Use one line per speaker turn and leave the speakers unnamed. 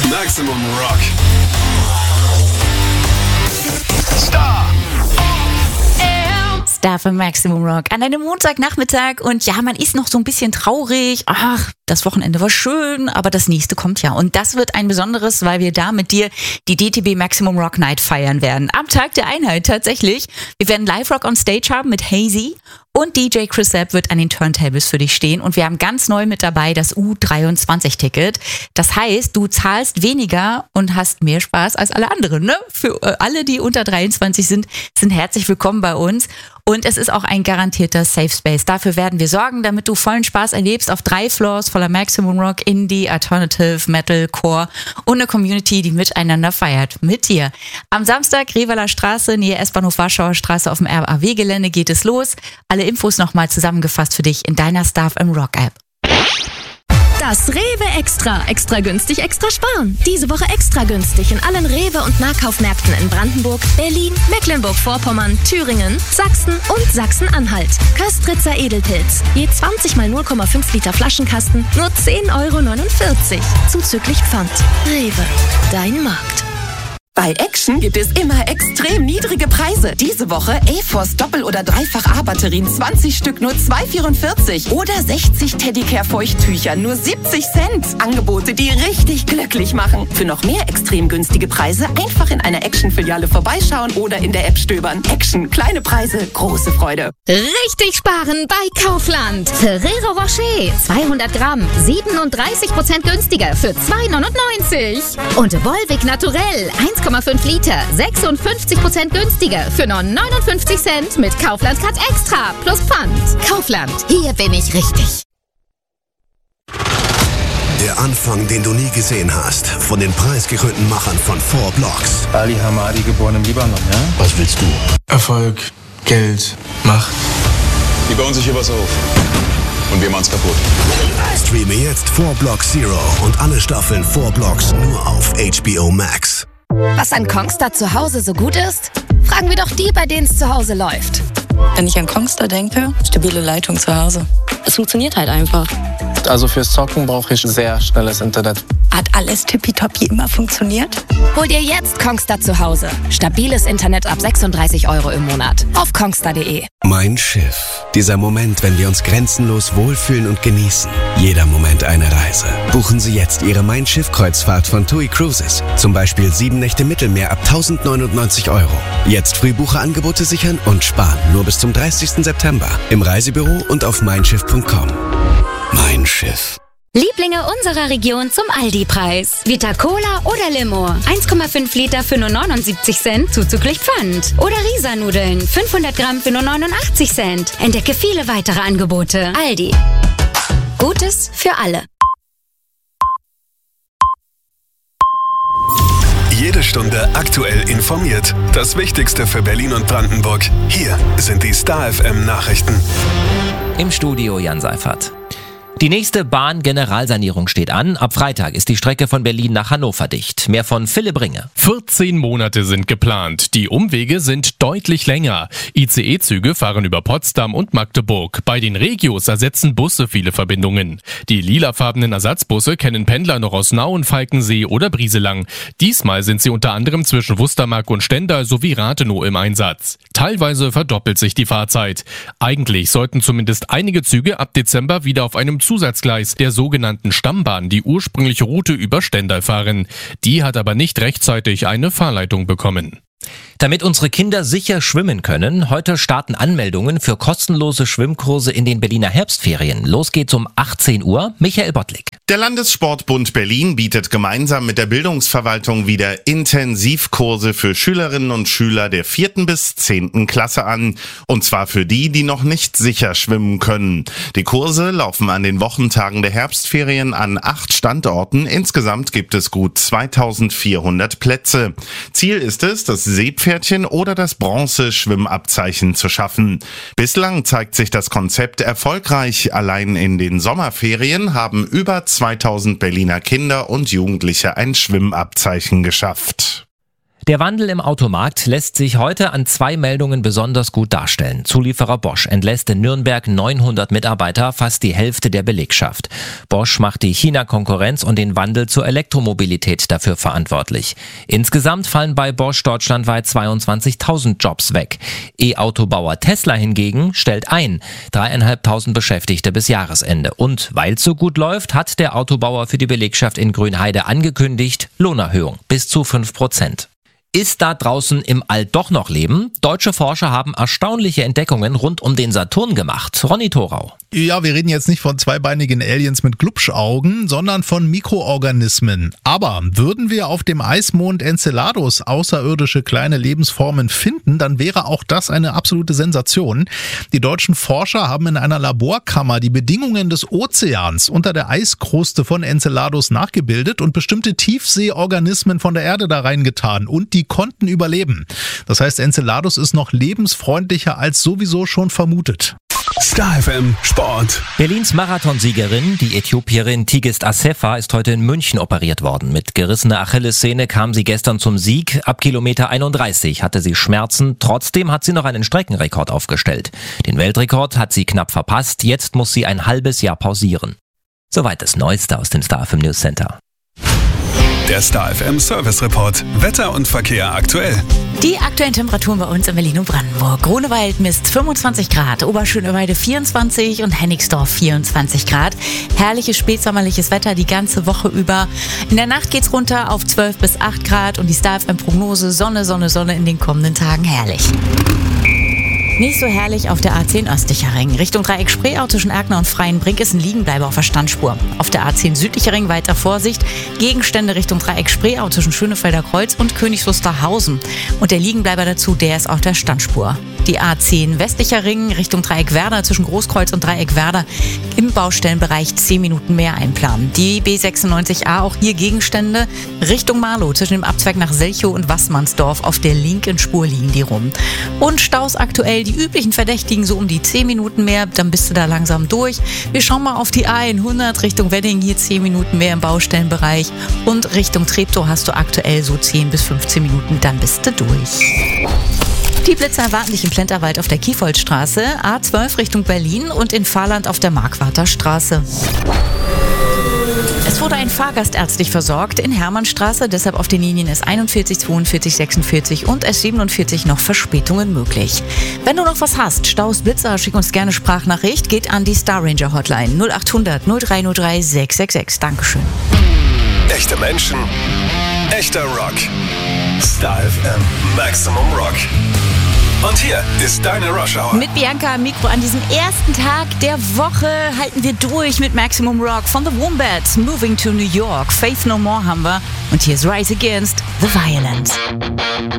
Maximum Rock. Star
für Maximum Rock an einem Montagnachmittag und ja, man ist noch so ein bisschen traurig. Ach, das Wochenende war schön, aber das nächste kommt ja. Und das wird ein besonderes, weil wir da mit dir die DTB Maximum Rock Night feiern werden. Am Tag der Einheit tatsächlich. Wir werden Live-Rock on Stage haben mit Hazy und DJ Chris Sepp wird an den Turntables für dich stehen. Und wir haben ganz neu mit dabei das U23-Ticket. Das heißt, du zahlst weniger und hast mehr Spaß als alle anderen. Ne? Für alle, die unter 23 sind herzlich willkommen bei uns. Und es ist auch ein garantierter Safe Space. Dafür werden wir sorgen, damit du vollen Spaß erlebst auf 3 Floors voller Maximum Rock, Indie, Alternative, Metal, Core und eine Community, die miteinander feiert. Mit dir. Am Samstag, Revaler Straße, Nähe S-Bahnhof Warschauer Straße auf dem RAW-Gelände geht es los. Alle Infos nochmal zusammengefasst für dich in deiner Star FM Rock App.
Das Rewe Extra. Extra günstig, extra sparen. Diese Woche extra günstig in allen Rewe- und Nahkaufmärkten in Brandenburg, Berlin, Mecklenburg-Vorpommern, Thüringen, Sachsen und Sachsen-Anhalt. Köstritzer Edelpilz. Je 20 mal 0,5 Liter Flaschenkasten, nur 10,49 €. Zuzüglich Pfand. Rewe. Dein Markt.
Bei Action gibt es immer extrem niedrige Preise. Diese Woche A-Force Doppel- oder Dreifach-A-Batterien 20 Stück nur 2,44 € oder 60 Teddicare-Feuchttücher nur 70 Cent. Angebote, die richtig glücklich machen. Für noch mehr extrem günstige Preise einfach in einer Action-Filiale vorbeischauen oder in der App stöbern. Action, kleine Preise, große Freude.
Richtig sparen bei Kaufland. Ferrero Rocher, 200 Gramm, 37% günstiger für 2,99 €. Und Volvic Naturell, 1,5 Liter, 56% günstiger für nur 59 Cent mit Kaufland Cut Extra plus Pfand. Kaufland, hier bin ich richtig.
Der Anfang, den du nie gesehen hast, von den preisgekrönten Machern von 4 Blocks.
Ali Hamadi, geboren im Libanon, ja?
Was willst du?
Erfolg, Geld, Macht.
Die bauen sich hier was auf. Und wir machen's kaputt.
Streame jetzt 4 Blocks Zero und alle Staffeln 4 Blocks nur auf HBO Max.
Was an Kongstar zu Hause so gut ist? Fragen wir doch die, bei denen es zu Hause läuft.
Wenn ich an Kongstar denke, stabile Leitung zu Hause. Es funktioniert halt einfach.
Also fürs Zocken brauche ich sehr schnelles Internet.
Hat alles tippitoppi immer funktioniert?
Hol dir jetzt Kongstar zu Hause. Stabiles Internet ab 36 € im Monat. Auf kongstar.de.
Mein Schiff. Dieser Moment, wenn wir uns grenzenlos wohlfühlen und genießen. Jeder Moment eine Reise. Buchen Sie jetzt Ihre Mein Schiff-Kreuzfahrt von TUI Cruises. Zum Beispiel 7 Nächte Mittelmeer ab 1.099 €. Jetzt Frühbucherangebote sichern und sparen. Nur bis zum 30. September. Im Reisebüro und auf meinschiff.com. Mein Schiff.
Lieblinge unserer Region zum Aldi-Preis. Vita Cola oder Limo. 1,5 Liter für nur 79 Cent, zuzüglich Pfand. Oder Risa-Nudeln, 500 Gramm für nur 89 Cent. Entdecke viele weitere Angebote. Aldi. Gutes für alle.
Jede Stunde aktuell informiert. Das Wichtigste für Berlin und Brandenburg. Hier sind die Star FM Nachrichten.
Im Studio Jan Seifert. Die nächste Bahn-Generalsanierung steht an. Ab Freitag ist die Strecke von Berlin nach Hannover dicht. Mehr von Philipp Ringe.
14 Monate sind geplant. Die Umwege sind deutlich länger. ICE-Züge fahren über Potsdam und Magdeburg. Bei den Regios ersetzen Busse viele Verbindungen. Die lilafarbenen Ersatzbusse kennen Pendler noch aus Nauen, Falkensee oder Brieselang. Diesmal sind sie unter anderem zwischen Wustermark und Stendal sowie Rathenow im Einsatz. Teilweise verdoppelt sich die Fahrzeit. Eigentlich sollten zumindest einige Züge ab Dezember wieder auf einem Zusatzgleis der sogenannten Stammbahn die ursprüngliche Route über Stendal fahren. Die hat aber nicht rechtzeitig eine Fahrleitung bekommen.
Damit unsere Kinder sicher schwimmen können, heute starten Anmeldungen für kostenlose Schwimmkurse in den Berliner Herbstferien. Los geht's um 18 Uhr. Michael Bottlik.
Der Landessportbund Berlin bietet gemeinsam mit der Bildungsverwaltung wieder Intensivkurse für Schülerinnen und Schüler der 4. bis 10. Klasse an. Und zwar für die, die noch nicht sicher schwimmen können. Die Kurse laufen an den Wochentagen der Herbstferien an 8 Standorten. Insgesamt gibt es gut 2400 Plätze. Ziel ist es, das Seepferdchen oder das Bronze-Schwimmabzeichen zu schaffen. Bislang zeigt sich das Konzept erfolgreich. Allein in den Sommerferien haben über 2000 Berliner Kinder und Jugendliche ein Schwimmabzeichen geschafft.
Der Wandel im Automarkt lässt sich heute an 2 Meldungen besonders gut darstellen. Zulieferer Bosch entlässt in Nürnberg 900 Mitarbeiter, fast die Hälfte der Belegschaft. Bosch macht die China-Konkurrenz und den Wandel zur Elektromobilität dafür verantwortlich. Insgesamt fallen bei Bosch deutschlandweit 22.000 Jobs weg. E-Autobauer Tesla hingegen stellt ein. 3.500 Beschäftigte bis Jahresende. Und weil es so gut läuft, hat der Autobauer für die Belegschaft in Grünheide angekündigt, Lohnerhöhung bis zu 5%. Ist da draußen im All doch noch Leben? Deutsche Forscher haben erstaunliche Entdeckungen rund um den Saturn gemacht. Ronny Thorau.
Ja, wir reden jetzt nicht von zweibeinigen Aliens mit Glubschaugen, sondern von Mikroorganismen. Aber würden wir auf dem Eismond Enceladus außerirdische kleine Lebensformen finden, dann wäre auch das eine absolute Sensation. Die deutschen Forscher haben in einer Laborkammer die Bedingungen des Ozeans unter der Eiskruste von Enceladus nachgebildet und bestimmte Tiefseeorganismen von der Erde da reingetan. Und die konnten überleben. Das heißt, Enceladus ist noch lebensfreundlicher als sowieso schon vermutet.
Star FM Sport.
Berlins Marathonsiegerin, die Äthiopierin Tigist Assefa, ist heute in München operiert worden. Mit gerissener Achillessehne kam sie gestern zum Sieg. Ab Kilometer 31 hatte sie Schmerzen. Trotzdem hat sie noch einen Streckenrekord aufgestellt. Den Weltrekord hat sie knapp verpasst. Jetzt muss sie ein halbes Jahr pausieren. Soweit das Neueste aus dem Star FM News Center.
Der Star FM Service Report. Wetter und Verkehr aktuell.
Die aktuellen Temperaturen bei uns in Berlin und Brandenburg. Grunewald misst 25 Grad, Oberschöneweide 24 und Hennigsdorf 24 Grad. Herrliches spätsommerliches Wetter die ganze Woche über. In der Nacht geht's runter auf 12 bis 8 Grad und die Star FM Prognose Sonne, Sonne, Sonne in den kommenden Tagen herrlich. Nicht so herrlich auf der A10 östlicher Ring. Richtung Dreieck Spreeau zwischen Erkner und Freienbrink ist ein Liegenbleiber auf der Standspur. Auf der A10 südlicher Ring weiter Vorsicht. Gegenstände Richtung Dreieck Spreeau zwischen Schönefelder Kreuz und Königs Wusterhausen. Und der Liegenbleiber dazu, der ist auf der Standspur. Die A10 westlicher Ring Richtung Dreieck Werder zwischen Großkreuz und Dreieck Werder im Baustellenbereich 10 Minuten mehr einplanen. Die B96A, auch hier Gegenstände Richtung Marlow zwischen dem Abzweig nach Selchow und Wassmannsdorf. Auf der linken Spur liegen die rum. Und Staus aktuell die üblichen Verdächtigen so um die 10 Minuten mehr, dann bist du da langsam durch. Wir schauen mal auf die A100 Richtung Wedding, hier 10 Minuten mehr im Baustellenbereich. Und Richtung Treptow hast du aktuell so 10 bis 15 Minuten, dann bist du durch. Die Blitzer erwarten dich im Plenterwald auf der Kiefoldstraße, A12 Richtung Berlin und in Fahrland auf der Markwarter Straße. Es wurde ein Fahrgast ärztlich versorgt in Hermannstraße, deshalb auf den Linien S41, 42, 46 und S47 noch Verspätungen möglich. Wenn du noch was hast, Staus, Blitzer, schick uns gerne Sprachnachricht, geht an die Star Ranger Hotline 0800 0303 666. Dankeschön.
Echte Menschen, echter Rock. Star FM Maximum Rock. Und hier ist deine Rush Hour.
Mit Bianca am Mikro an diesem ersten Tag der Woche halten wir durch mit Maximum Rock von The Wombats, Moving to New York, Faith No More haben wir. Und hier ist Rise Against the Violence.